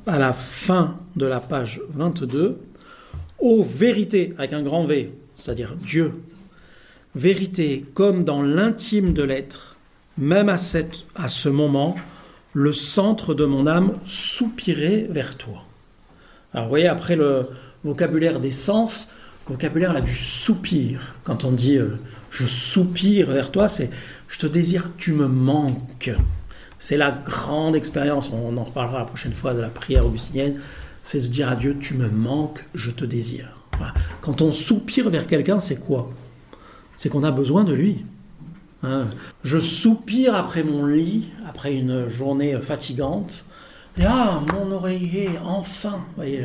à la fin de la page 22, ô vérité, avec un grand V, c'est-à-dire Dieu, vérité comme dans l'intime de l'être, même à ce moment, le centre de mon âme soupirait vers toi. Alors vous voyez, après le vocabulaire des sens, le vocabulaire là, du soupir, quand on dit je soupire vers toi, c'est je te désire, tu me manques. C'est la grande expérience, on en reparlera la prochaine fois de la prière augustinienne, c'est de dire à Dieu, tu me manques, je te désire. Voilà. Quand on soupire vers quelqu'un, c'est quoi ? C'est qu'on a besoin de lui. Hein. Je soupire après mon lit, après une journée fatigante. Et mon oreiller, enfin. Vous voyez,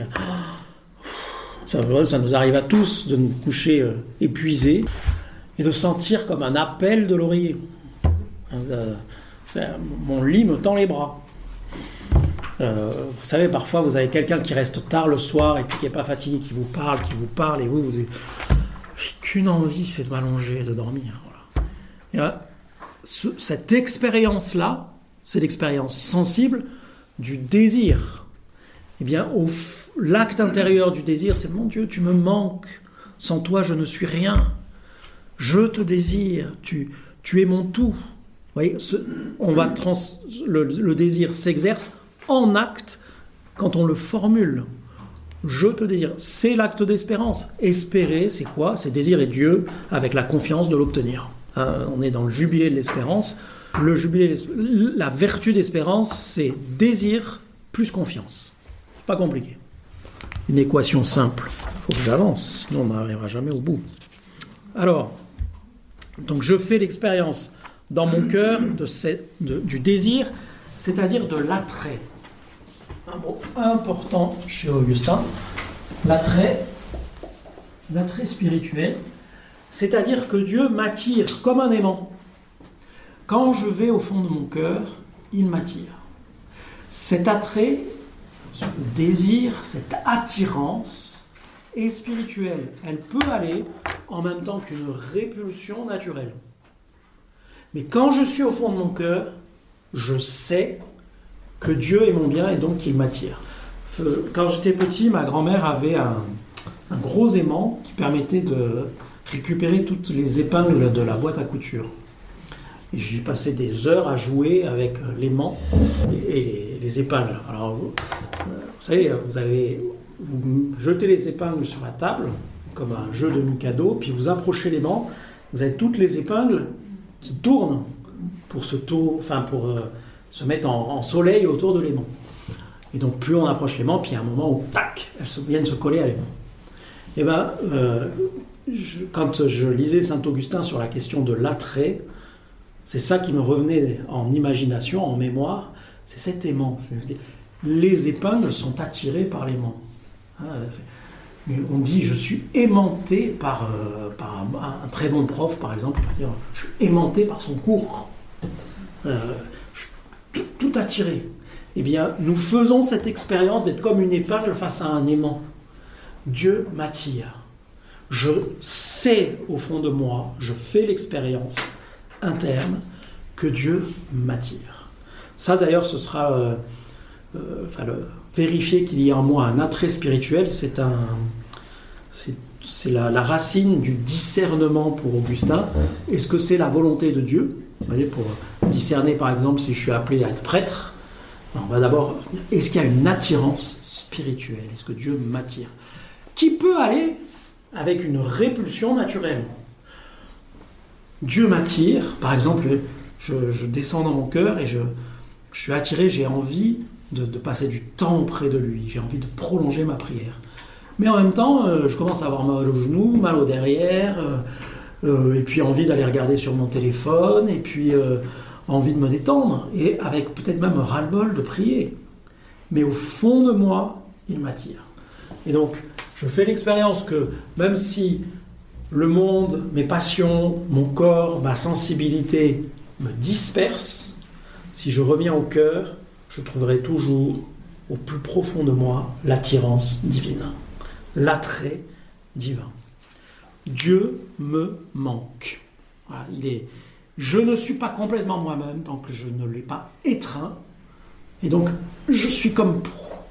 ça nous arrive à tous de nous coucher épuisés et de sentir comme un appel de l'oreiller. Mon lit me tend les bras. Vous savez, parfois vous avez quelqu'un qui reste tard le soir et puis qui n'est pas fatigué, qui vous parle, et vous avez qu'une envie, c'est de m'allonger et de dormir. Voilà. Et cette expérience-là, c'est l'expérience sensible du désir. Eh bien, l'acte intérieur du désir, c'est mon Dieu, tu me manques. Sans toi, je ne suis rien. Je te désire. Tu es mon tout. Vous voyez, le désir s'exerce en acte quand on le formule. Je te désire. C'est l'acte d'espérance. Espérer, c'est quoi ? C'est désirer Dieu avec la confiance de l'obtenir. On est dans le jubilé de l'espérance. La vertu d'espérance, c'est désir plus confiance. C'est pas compliqué. Une équation simple. Il faut que j'avance, sinon on n'arrivera jamais au bout. Alors, donc je fais l'expérience dans mon cœur du désir, c'est-à-dire de l'attrait. Un mot important chez Augustin, l'attrait spirituel, c'est-à-dire que Dieu m'attire comme un aimant. Quand je vais au fond de mon cœur, il m'attire. Cet attrait, ce désir, cette attirance est spirituelle. Elle peut aller en même temps qu'une répulsion naturelle. Mais quand je suis au fond de mon cœur, je sais que Dieu est mon bien et donc qu'il m'attire. Quand j'étais petit, ma grand-mère avait un gros aimant qui permettait de récupérer toutes les épingles de la boîte à couture. Et j'y passais des heures à jouer avec l'aimant et les épingles. Alors, vous savez, vous jetez les épingles sur la table, comme un jeu de Mikado, puis vous approchez l'aimant, vous avez toutes les épingles qui tournent pour se mettre en soleil autour de l'aimant. Et donc, plus on approche l'aimant, puis il y a un moment où, tac, elles viennent se coller à l'aimant. Et bien, quand je lisais Saint-Augustin sur la question de l'attrait, c'est ça qui me revenait en imagination, en mémoire, c'est cet aimant. Les épingles sont attirées par l'aimant. On dit, je suis aimanté par un très bon prof, par exemple, il va dire, je suis aimanté par son cours. Je suis tout attiré. Eh bien, nous faisons cette expérience d'être comme une épingle face à un aimant. Dieu m'attire. Je sais au fond de moi, je fais l'expérience interne que Dieu m'attire. Ça d'ailleurs, ce sera vérifier qu'il y a en moi un attrait spirituel, c'est la racine du discernement pour Augustin. Est-ce que c'est la volonté de Dieu ? Vous voyez, pour discerner par exemple si je suis appelé à être prêtre, on va d'abord, est-ce qu'il y a une attirance spirituelle ? Est-ce que Dieu m'attire ? Qui peut aller avec une répulsion naturelle. Dieu m'attire, par exemple, je descends dans mon cœur et je suis attiré, j'ai envie de passer du temps auprès de lui, j'ai envie de prolonger ma prière. Mais en même temps, je commence à avoir mal au genou, mal au derrière, et puis envie d'aller regarder sur mon téléphone, et puis envie de me détendre, et avec peut-être même un ras-le-bol de prier. Mais au fond de moi, il m'attire. Et donc, je fais l'expérience que même si le monde, mes passions, mon corps, ma sensibilité me dispersent, si je reviens au cœur, je trouverai toujours au plus profond de moi l'attirance divine, l'attrait divin. Dieu me manque. Voilà, je ne suis pas complètement moi-même tant que je ne l'ai pas étreint. Et donc, je suis comme